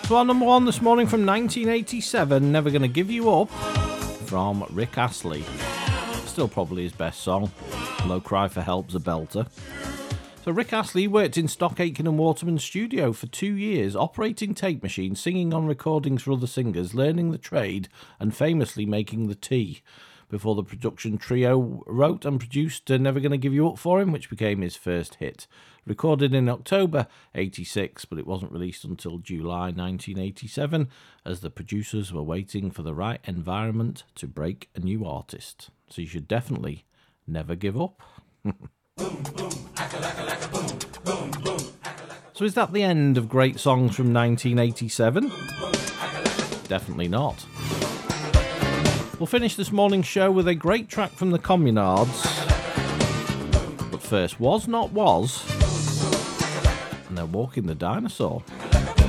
So our number one this morning from 1987, Never Gonna Give You Up, from Rick Astley. Still probably his best song. No Cry for Help's a belter. So Rick Astley worked in Stock Aitken and Waterman's studio for 2 years, operating tape machines, singing on recordings for other singers, learning the trade, and famously making the tea, before the production trio wrote and produced Never Gonna Give You Up for him, which became his first hit. Recorded in October 86, but it wasn't released until July 1987, as the producers were waiting for the right environment to break a new artist. So you should definitely never give up. So is that the end of great songs from 1987? Definitely not. We'll finish this morning's show with a great track from the Communards. But first, Was Not Was, and they're Walking the Dinosaur.